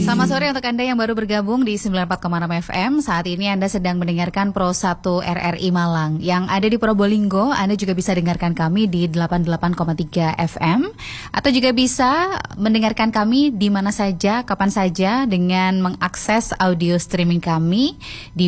Selamat sore untuk Anda yang baru bergabung di 94,6 FM. Saat ini Anda sedang mendengarkan Pro 1 RRI Malang. Yang ada di Probolinggo, Anda juga bisa dengarkan kami di 88,3 FM. Atau juga bisa mendengarkan kami di mana saja, kapan saja dengan mengakses audio streaming kami di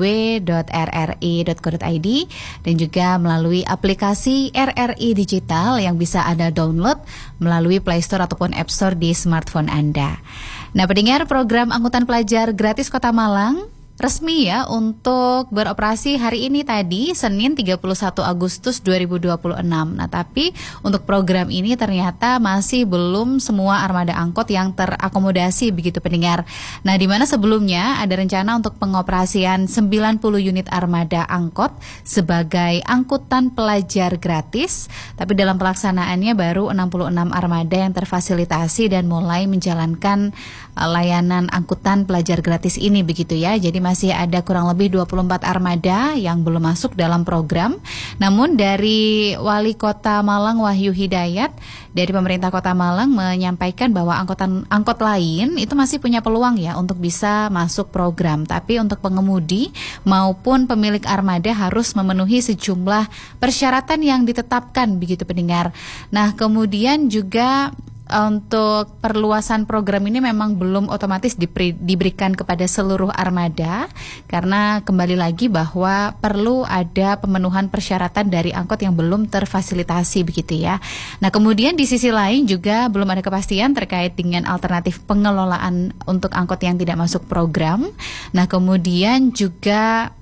www.rri.co.id dan juga melalui aplikasi RRI Digital yang bisa Anda download melalui Play Store ataupun App Store di smartphone Anda. Nah, pendengar, program angkutan pelajar gratis Kota Malang resmi ya untuk beroperasi hari ini tadi, Senin 31 Agustus 2026. Nah, tapi untuk program ini ternyata masih belum semua armada angkot yang terakomodasi begitu pendengar. Nah, di mana sebelumnya ada rencana untuk pengoperasian 90 unit armada angkot sebagai angkutan pelajar gratis, tapi dalam pelaksanaannya baru 66 armada yang terfasilitasi dan mulai menjalankan layanan angkutan pelajar gratis ini begitu ya. Jadi masih ada kurang lebih 24 armada yang belum masuk dalam program. Namun dari Wali Kota Malang Wahyu Hidayat dari pemerintah Kota Malang menyampaikan bahwa angkot lain itu masih punya peluang ya untuk bisa masuk program. Tapi untuk pengemudi maupun pemilik armada harus memenuhi sejumlah persyaratan yang ditetapkan begitu pendengar. Nah, kemudian juga untuk perluasan program ini memang belum otomatis diberikan kepada seluruh armada karena kembali lagi bahwa perlu ada pemenuhan persyaratan dari angkot yang belum terfasilitasi begitu ya. Nah, kemudian di sisi lain juga belum ada kepastian terkait dengan alternatif pengelolaan untuk angkot yang tidak masuk program. Nah, kemudian juga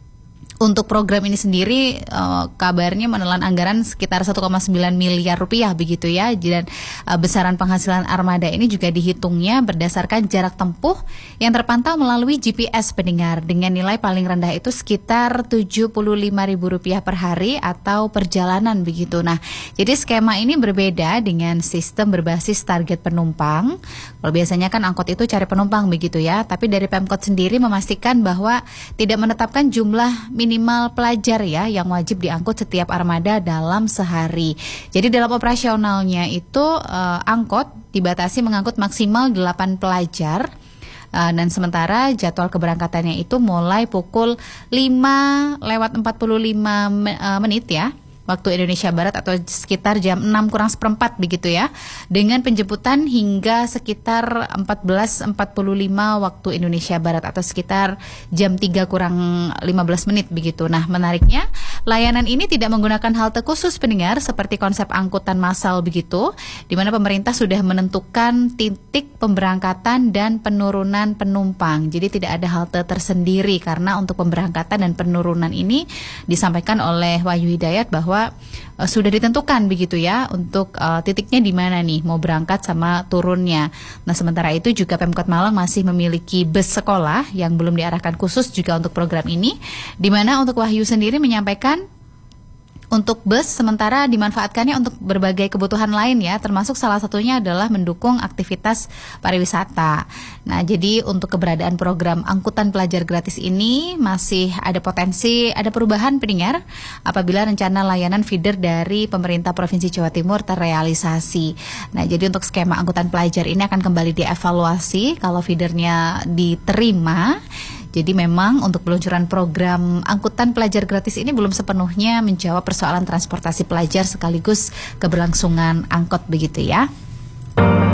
untuk program ini sendiri kabarnya menelan anggaran sekitar 1,9 miliar rupiah begitu ya. Dan besaran penghasilan armada ini juga dihitungnya berdasarkan jarak tempuh yang terpantau melalui GPS pendengar dengan nilai paling rendah itu sekitar Rp75.000 per hari atau perjalanan begitu. Nah, jadi skema ini berbeda dengan sistem berbasis target penumpang. Kalau biasanya kan angkot itu cari penumpang begitu ya, tapi dari Pemkot sendiri memastikan bahwa tidak menetapkan jumlah minimal pelajar ya yang wajib diangkut setiap armada dalam sehari. Jadi dalam operasionalnya itu angkot dibatasi mengangkut maksimal 8 pelajar. Dan sementara jadwal keberangkatannya itu mulai pukul 5:45 menit ya waktu Indonesia Barat atau sekitar jam 6:45 begitu ya, dengan penjemputan hingga sekitar 14:45 waktu Indonesia Barat atau sekitar jam 3:15 menit begitu. Nah, menariknya layanan ini tidak menggunakan halte khusus pendengar seperti konsep angkutan massal begitu, di mana pemerintah sudah menentukan titik pemberangkatan dan penurunan penumpang. Jadi tidak ada halte tersendiri karena untuk pemberangkatan dan penurunan ini disampaikan oleh Wahyu Hidayat bahwa sudah ditentukan begitu ya untuk titiknya di mana nih mau berangkat sama turunnya. Nah, sementara itu juga Pemkot Malang masih memiliki bus sekolah yang belum diarahkan khusus juga untuk program ini, di mana untuk Wahyu sendiri menyampaikan untuk bus sementara dimanfaatkannya untuk berbagai kebutuhan lain ya, termasuk salah satunya adalah mendukung aktivitas pariwisata. Nah, jadi untuk keberadaan program angkutan pelajar gratis ini masih ada potensi ada perubahan pendengar apabila rencana layanan feeder dari pemerintah Provinsi Jawa Timur terrealisasi. Nah, jadi untuk skema angkutan pelajar ini akan kembali dievaluasi kalau feedernya diterima. Jadi memang untuk peluncuran program angkutan pelajar gratis ini belum sepenuhnya menjawab persoalan transportasi pelajar sekaligus keberlangsungan angkot begitu ya.